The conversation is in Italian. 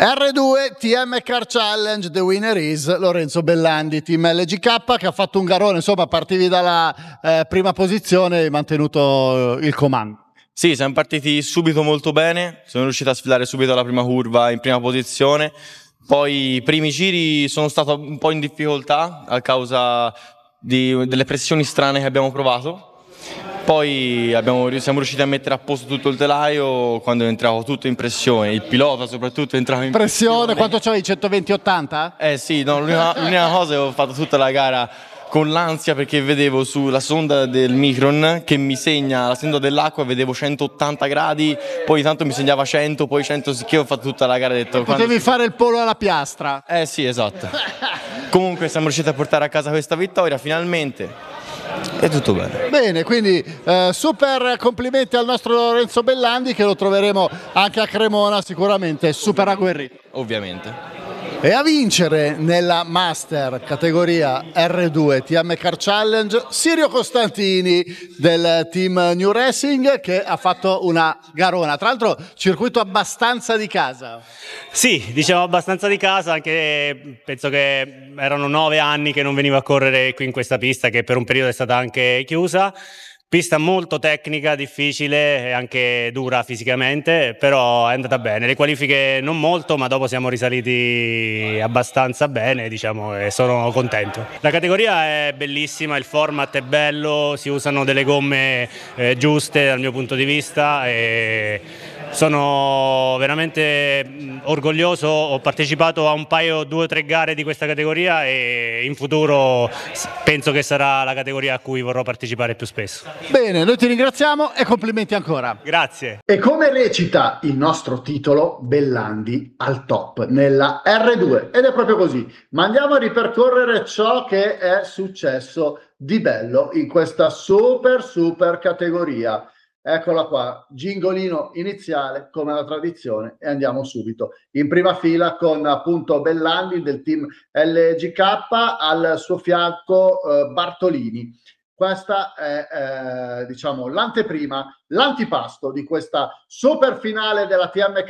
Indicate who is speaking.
Speaker 1: R2 TM Car Challenge, the winner is Lorenzo Bellandi, team LGK, che ha fatto un garone, insomma partivi dalla prima posizione e hai mantenuto il comando.
Speaker 2: Sì, siamo partiti subito molto bene, sono riuscito a sfilare subito la prima curva in prima posizione, poi i primi giri sono stato un po' in difficoltà a causa delle pressioni strane che abbiamo provato. Poi siamo riusciti a mettere a posto tutto il telaio quando entravo tutto in pressione, il pilota soprattutto entrava in pressione.
Speaker 1: Quanto c'avevi? 120-80?
Speaker 2: Sì, no, l'unica cosa è che ho fatto tutta la gara con l'ansia perché vedevo sulla sonda del Micron che mi segna la sonda dell'acqua, vedevo 180 gradi, poi tanto mi segnava 100, poi 100, che ho fatto tutta la gara e ho detto...
Speaker 1: Potevi fare il polo alla piastra.
Speaker 2: Sì, esatto. Comunque siamo riusciti a portare a casa questa vittoria finalmente. È tutto bene.
Speaker 1: Bene, quindi super complimenti al nostro Lorenzo Bellandi, che lo troveremo anche a Cremona, sicuramente super agguerrito.
Speaker 2: Ovviamente.
Speaker 1: E a vincere nella Master categoria R2 TM Car Challenge Sirio Costantini del team New Racing, che ha fatto una garona, tra l'altro circuito abbastanza di casa.
Speaker 3: Sì, diciamo abbastanza di casa, anche penso che erano 9 anni che non venivo a correre qui in questa pista, che per un periodo è stata anche chiusa. Pista molto tecnica, difficile e anche dura fisicamente, però è andata bene. Le qualifiche non molto, ma dopo siamo risaliti abbastanza bene, diciamo, e sono contento. La categoria è bellissima, il format è bello, si usano delle gomme giuste dal mio punto di vista e sono veramente orgoglioso. Ho partecipato a un paio, 2 o 3 gare di questa categoria e in futuro penso che sarà la categoria a cui vorrò partecipare più spesso.
Speaker 1: Bene, noi ti ringraziamo e complimenti ancora.
Speaker 3: Grazie.
Speaker 1: E come recita il nostro titolo, Bellandi al top nella R2, ed è proprio così. Ma andiamo a ripercorrere ciò che è successo di bello in questa super categoria. Eccola qua, gingolino iniziale come la tradizione, e andiamo subito in prima fila con appunto Bellandi del team LGK, al suo fianco Bartolini. Questa è diciamo l'anteprima, l'antipasto di questa super finale della TM